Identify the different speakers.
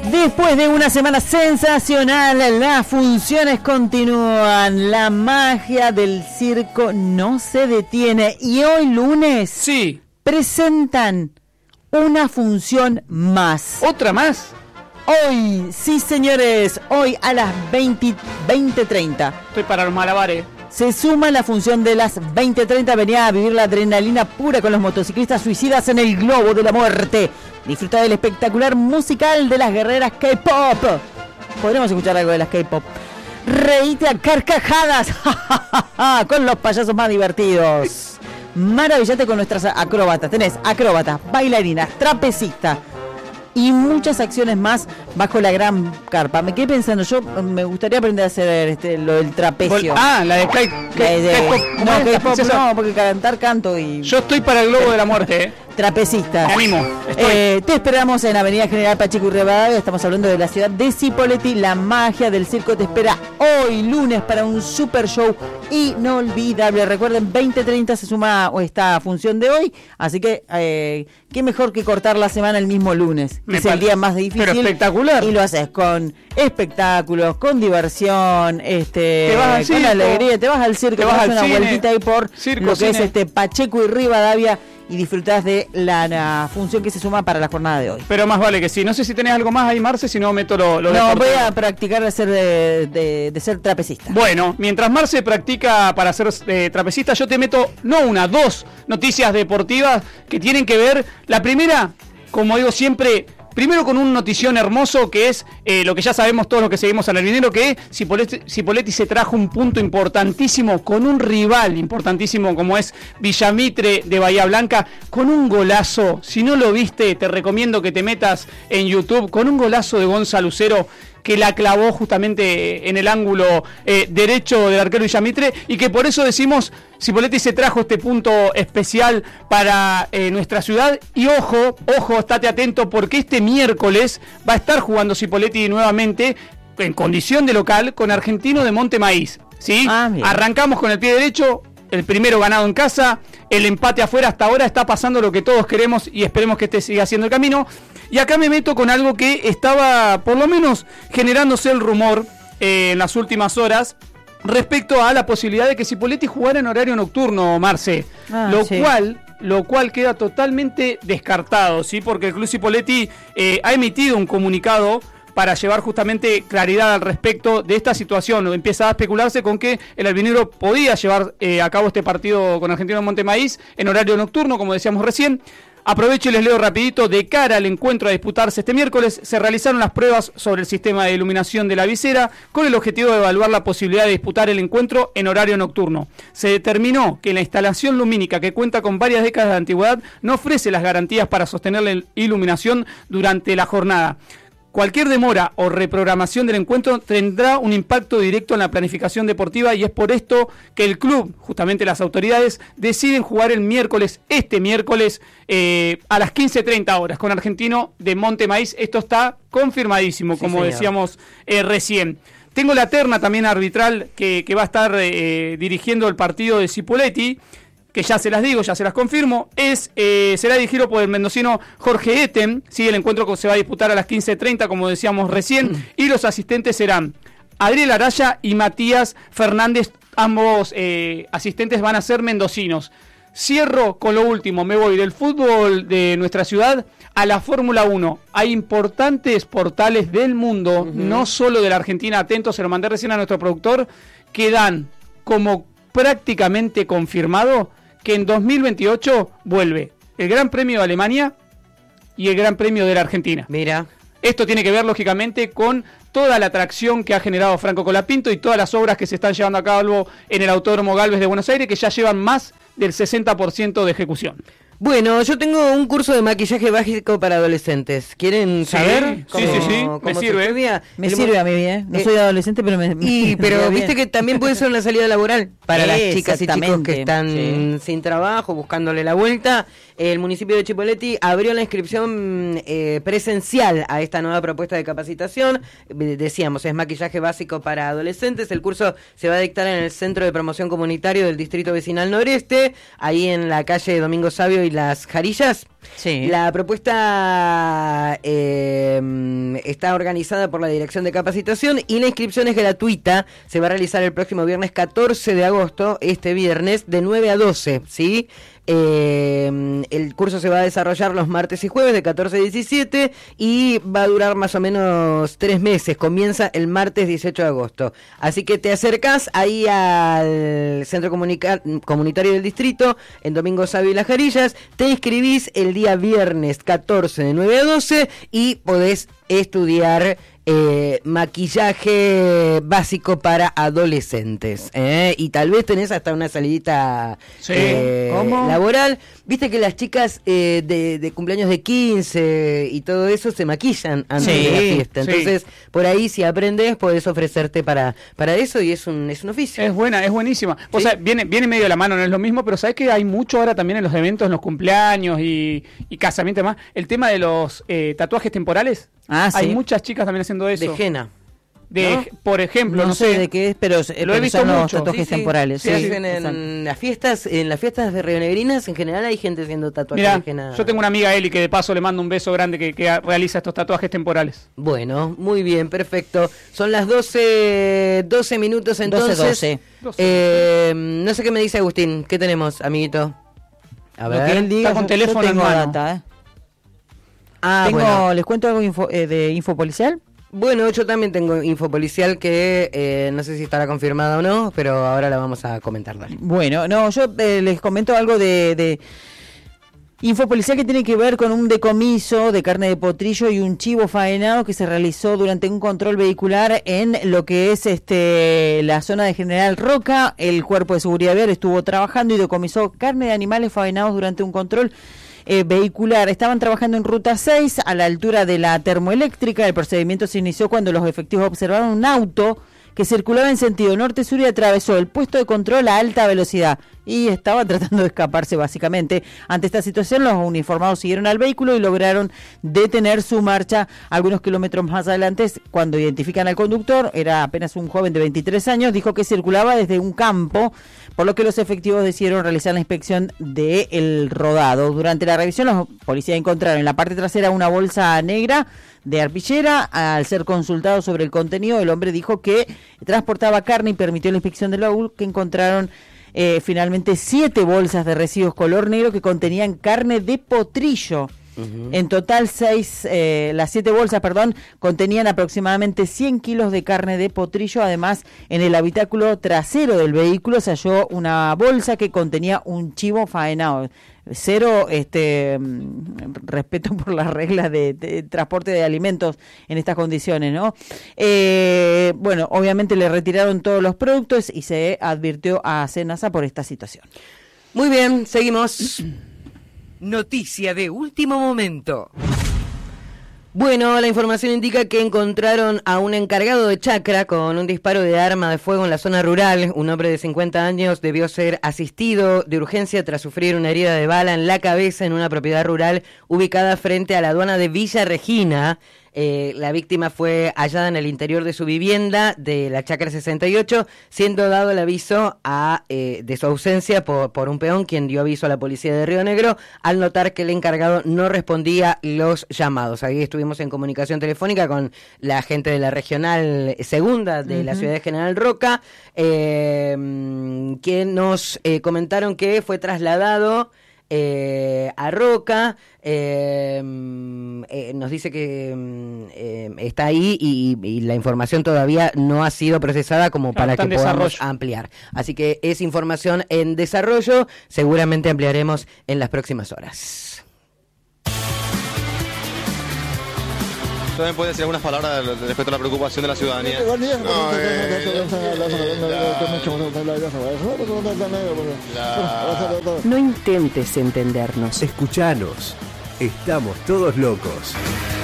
Speaker 1: Después de una semana sensacional, las funciones continúan, la magia del circo no se detiene y hoy lunes
Speaker 2: Sí.
Speaker 1: presentan una función más.
Speaker 2: ¿Otra más?
Speaker 1: Hoy, sí señores, hoy a las 20:30
Speaker 2: Estoy para los malabares.
Speaker 1: se suma la función de las 20:30. Venía a vivir la adrenalina pura con los motociclistas suicidas en el globo de la muerte. Disfruta del espectacular musical de las guerreras K-pop. Podremos escuchar algo de las K-pop. Reíte a carcajadas con los payasos más divertidos. Maravillate con nuestras acróbatas. Tenés acróbatas, bailarinas, trapecistas y muchas acciones más bajo la gran carpa. Me quedé pensando, yo me gustaría aprender a hacer lo del trapecio.
Speaker 2: La de K-pop.
Speaker 1: K-pop no, porque canto y...
Speaker 2: Yo estoy para el globo de la muerte,
Speaker 1: Trapecistas.
Speaker 2: Me animo.
Speaker 1: Te esperamos en Avenida General Pacheco y Rivadavia. Estamos hablando de la ciudad de Cipolletti. La magia del circo te espera hoy lunes para un super show inolvidable. Recuerden, 20:30 se suma esta función de hoy. Así que qué mejor que cortar la semana el mismo lunes, que es el día más difícil.
Speaker 2: Pero espectacular.
Speaker 1: Y lo haces con espectáculos, con diversión,
Speaker 2: te vas al
Speaker 1: con
Speaker 2: circo,
Speaker 1: alegría. Te vas al circo,
Speaker 2: te vas al
Speaker 1: una
Speaker 2: cine,
Speaker 1: vueltita ahí por
Speaker 2: circo,
Speaker 1: lo que
Speaker 2: cine.
Speaker 1: es Pacheco y Rivadavia. Y disfrutás de la función que se suma para la jornada de hoy.
Speaker 2: Pero más vale que sí. No sé si tenés algo más ahí, Marce, si no meto lo
Speaker 1: No,
Speaker 2: deportivo.
Speaker 1: voy a practicar de ser de ser trapecista.
Speaker 2: Bueno, mientras Marce practica para ser trapecista, yo te meto, dos noticias deportivas que tienen que ver. La primera, como digo siempre, primero con un notición hermoso que es lo que ya sabemos todos los que seguimos al albinero, que es Cipolletti se trajo un punto importantísimo con un rival importantísimo como es Villamitre de Bahía Blanca, con un golazo. Si no lo viste, te recomiendo que te metas en YouTube, con un golazo de Gonzalo Lucero, que la clavó justamente en el ángulo derecho del arquero Villamitre, y que por eso decimos, Cipolletti se trajo este punto especial para nuestra ciudad. Y ojo, estate atento, porque este miércoles va a estar jugando Cipolletti nuevamente en condición de local con Argentino de Monte Maíz, ¿sí? Arrancamos con el pie derecho, el primero ganado en casa, el empate afuera. Hasta ahora está pasando lo que todos queremos y esperemos que este siga haciendo el camino. Y acá me meto con algo que estaba por lo menos generándose el rumor en las últimas horas respecto a la posibilidad de que Cipolletti jugara en horario nocturno, Marce, lo cual queda totalmente descartado, ¿sí? Porque el Club Cipolletti ha emitido un comunicado para llevar justamente claridad al respecto de esta situación. Empieza a especularse con que el albinegro podía llevar a cabo este partido con Argentino de Monte Maíz en horario nocturno, como decíamos recién. Aprovecho y les leo rapidito. De cara al encuentro a disputarse este miércoles, se realizaron las pruebas sobre el sistema de iluminación de la visera con el objetivo de evaluar la posibilidad de disputar el encuentro en horario nocturno. Se determinó que la instalación lumínica, que cuenta con varias décadas de antigüedad, no ofrece las garantías para sostener la iluminación durante la jornada. Cualquier demora o reprogramación del encuentro tendrá un impacto directo en la planificación deportiva, y es por esto que el club, justamente las autoridades, deciden jugar este miércoles a las 15:30 horas con Argentino de Monte Maíz. Esto está confirmadísimo, sí, como señor. Decíamos recién. Tengo la terna también arbitral que va a estar dirigiendo el partido de Cipolletti, que ya se las digo, ya se las confirmo. Será dirigido por el mendocino Jorge Eten. Sí, el encuentro se va a disputar a las 15:30, como decíamos recién. Y los asistentes serán Adriel Araya y Matías Fernández. Ambos asistentes van a ser mendocinos. Cierro con lo último, me voy del fútbol de nuestra ciudad a la Fórmula 1. Hay importantes portales del mundo, no solo de la Argentina, atentos, se lo mandé recién a nuestro productor, que dan como prácticamente confirmado que en 2028 vuelve el Gran Premio de Alemania y el Gran Premio de la Argentina.
Speaker 3: Mira.
Speaker 2: Esto tiene que ver, lógicamente, con toda la atracción que ha generado Franco Colapinto y todas las obras que se están llevando a cabo en el Autódromo Gálvez de Buenos Aires, que ya llevan más del 60% de ejecución.
Speaker 3: Bueno, yo tengo un curso de maquillaje básico para adolescentes. ¿Quieren saber?
Speaker 2: Sí, me sirve.
Speaker 1: Me sirve a mí bien. No soy adolescente, pero
Speaker 3: pero viste que también puede ser una salida laboral para las chicas y chicos que están sin trabajo, buscándole la vuelta. El municipio de Cipolletti abrió la inscripción presencial a esta nueva propuesta de capacitación. Decíamos, es maquillaje básico para adolescentes. El curso se va a dictar en el Centro de Promoción Comunitario del Distrito Vecinal Noreste, ahí en la calle Domingo Sabio y Las Jarillas.
Speaker 1: Sí.
Speaker 3: La propuesta está organizada por la Dirección de Capacitación y la inscripción es gratuita. Se va a realizar el próximo viernes 14 de agosto, este viernes, de 9 a 12, ¿sí? El curso se va a desarrollar los martes y jueves de 14 a 17 y va a durar más o menos 3 meses. Comienza el martes 18 de agosto. Así que te acercás ahí al Centro Comunitario del Distrito, en Domingo Sabio y Las Jarillas, te inscribís el día viernes 14 de 9 a 12 y podés estudiar maquillaje básico para adolescentes, y tal vez tenés hasta una salidita laboral. Viste que las chicas de cumpleaños de 15 y todo eso se maquillan antes de la fiesta, entonces por ahí si aprendes podés ofrecerte para eso y es un oficio.
Speaker 2: Es buenísima. O sea, viene medio de la mano, no es lo mismo, pero sabés que hay mucho ahora también en los eventos, en los cumpleaños y casamientos y demás, el tema de los tatuajes temporales. Hay muchas chicas también haciendo eso.
Speaker 3: De henna.
Speaker 2: ¿No? Por ejemplo,
Speaker 1: no sé de qué es, pero
Speaker 2: lo he visto
Speaker 1: son
Speaker 2: mucho.
Speaker 1: Los tatuajes temporales.
Speaker 3: Se hacen en las fiestas de rionegrinas, en general hay gente haciendo tatuajes de henna.
Speaker 2: Yo tengo una amiga Eli que de paso le mando un beso grande que realiza estos tatuajes temporales.
Speaker 3: Bueno, muy bien, perfecto. Son las 12 minutos entonces. 12. No sé qué me dice Agustín. ¿Qué tenemos, amiguito?
Speaker 2: A ver. Lo que él diga, está con teléfono en mano.
Speaker 1: Data, ¿Les cuento algo de info policial?
Speaker 3: Bueno, yo también tengo info policial que no sé si estará confirmada o no, pero ahora la vamos a comentar. Dale.
Speaker 1: Bueno, yo les comento algo de info policial que tiene que ver con un decomiso de carne de potrillo y un chivo faenado que se realizó durante un control vehicular en lo que es la zona de General Roca. El Cuerpo de Seguridad Vial estuvo trabajando y decomisó carne de animales faenados durante un control vehicular. Estaban trabajando en Ruta 6 a la altura de la termoeléctrica. El procedimiento se inició cuando los efectivos observaron un auto que circulaba en sentido norte-sur y atravesó el puesto de control a alta velocidad y estaba tratando de escaparse básicamente. Ante esta situación, los uniformados siguieron al vehículo y lograron detener su marcha algunos kilómetros más adelante. Cuando identifican al conductor, era apenas un joven de 23 años, dijo que circulaba desde un campo, por lo que los efectivos decidieron realizar la inspección del rodado. Durante la revisión, los policías encontraron en la parte trasera una bolsa negra de arpillera. Al ser consultado sobre el contenido, el hombre dijo que transportaba carne y permitió la inspección del baúl, que encontraron finalmente 7 bolsas de residuos color negro que contenían carne de potrillo. En total, las 7 bolsas, contenían aproximadamente 100 kilos de carne de potrillo. Además, en el habitáculo trasero del vehículo se halló una bolsa que contenía un chivo faenado. Cero respeto por las reglas de transporte de alimentos en estas condiciones, ¿no? Bueno, obviamente le retiraron todos los productos y se advirtió a Senasa por esta situación.
Speaker 3: Muy bien, seguimos. Noticia de último momento. Bueno, la información indica que encontraron a un encargado de chacra con un disparo de arma de fuego en la zona rural. Un hombre de 50 años debió ser asistido de urgencia tras sufrir una herida de bala en la cabeza en una propiedad rural ubicada frente a la aduana de Villa Regina. La víctima fue hallada en el interior de su vivienda de la Chacra 68, siendo dado el aviso de su ausencia por un peón, quien dio aviso a la policía de Río Negro al notar que el encargado no respondía los llamados. Ahí estuvimos en comunicación telefónica con la gente de la regional segunda de la ciudad de General Roca, quien nos comentaron que fue trasladado a Roca. Nos dice que está ahí y la información todavía no ha sido procesada como para que podamos ampliar. Así que es información en desarrollo, seguramente ampliaremos en las próximas horas.
Speaker 4: ¿También puede decir algunas palabras respecto a la preocupación de la ciudadanía?
Speaker 5: No intentes entendernos.
Speaker 6: Escuchanos. Estamos todos locos.